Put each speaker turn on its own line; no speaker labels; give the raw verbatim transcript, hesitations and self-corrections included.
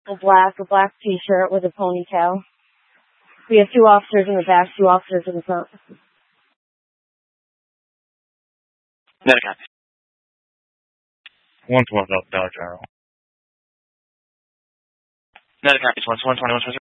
A black, a black t-shirt with a ponytail. We have two officers in the back, two officers in the front.
Medic.
one twelve Dollar General.
Medic, one twenty-one.